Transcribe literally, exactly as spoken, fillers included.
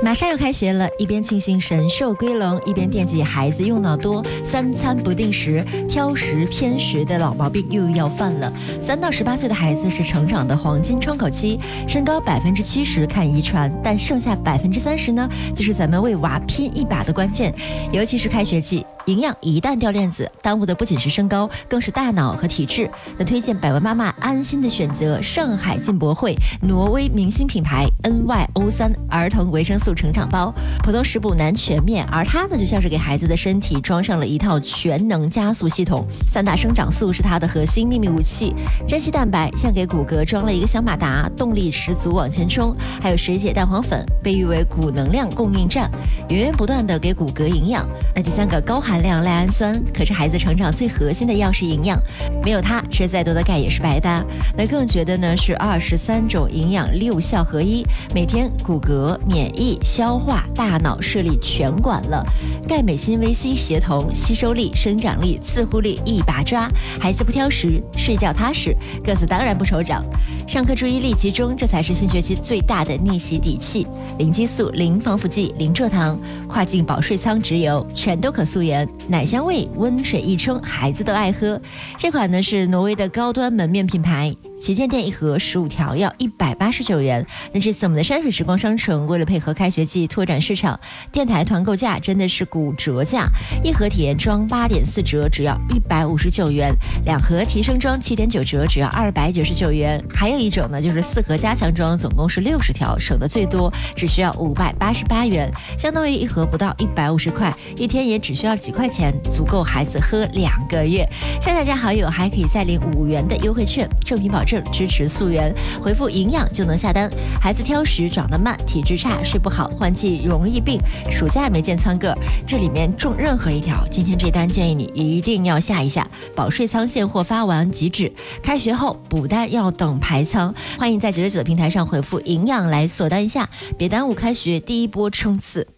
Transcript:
马上要开学了，一边庆幸神兽归笼，一边惦记孩子用脑多，三餐不定时，挑食偏食的老毛病又要犯了。三到十八岁的孩子是成长的黄金窗口期，身高百分之七十看遗传，但剩下百分之三十呢，就是咱们为娃拼一把的关键。尤其是开学季，营养一旦掉链子，耽误的不仅是身高，更是大脑和体质。那推荐百万妈妈安心的选择上海进博会挪威明星品牌 N Y O 三儿童维生素成长包，普通食补难全面，而它呢就像是给孩子的身体装上了一套全能加速系统。三大生长素是它的核心秘密武器，珍稀蛋白像给骨骼装了一个小马达，动力十足往前冲。还有水解蛋黄粉，被誉为骨能量供应站，源源不断的给骨骼营养。那第三个高含量赖氨酸，可是孩子成长最核心的钥匙营养，没有它吃再多的钙也是白搭。那更觉得呢是二十三种营养六效合一，每天骨骼、免疫、消化、大脑、视力全管了。钙镁锌维 C 协同，吸收力、生长力、自护力一把抓，孩子不挑食，睡觉踏实，个子当然不愁长。上课注意力集中，这才是新学期最大的逆袭底气。零激素、零防腐剂、零蔗糖，跨境保税仓直邮，全都可溯源，奶香味，温水一冲，孩子都爱喝。这款呢是挪威的高端门面品牌，旗舰店一盒十五条要一百八十九元。那这次我们的山水时光商城为了配合开学季拓展市场，电台团购价真的是骨折价，一盒体验装八点四折只要一百五十九元，两盒提升装七点九折只要二百九十九元。还有一种呢就是四盒加强装，总共是六十条，省的最多，只需要五百八十八元，相当于一盒不到一百五十块，一天也只需要几块钱，足够孩子喝两个月。下载加好友还可以再领五元的优惠券，正品保证，支持溯源，回复营养就能下单。孩子挑食、长得慢、体质差、睡不好、换季容易病，暑假没见蹿个，这里面中任何一条，今天这单建议你一定要下一下。保税仓现货发完即止，开学后补单要等排仓，欢迎在九九九的平台上回复营养来锁单一下，别耽误开学第一波冲刺。